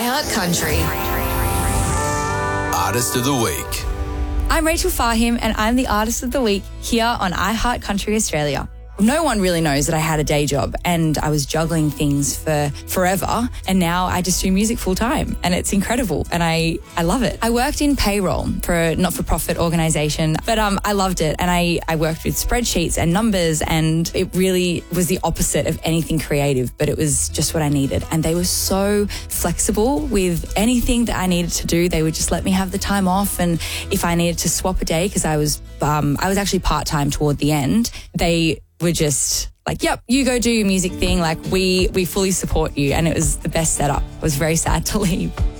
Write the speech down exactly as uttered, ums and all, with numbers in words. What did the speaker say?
iHeart Country. Artist of the Week. I'm Rachel Fahim and I'm the Artist of the Week here on iHeart Country Australia. No one really knows that I had a day job and I was juggling things for forever, and now I just do music full time and it's incredible and I, I love it. I worked in payroll for a not-for-profit organisation, but um, I loved it, and I, I worked with spreadsheets and numbers, and it really was the opposite of anything creative, but it was just what I needed. And they were so flexible with anything that I needed to do. They would just let me have the time off, and if I needed to swap a day, because I was um, I was actually part-time toward the end, they were just like, yep, you go do your music thing. Like, we we fully support you. And it was the best setup. I was very sad to leave.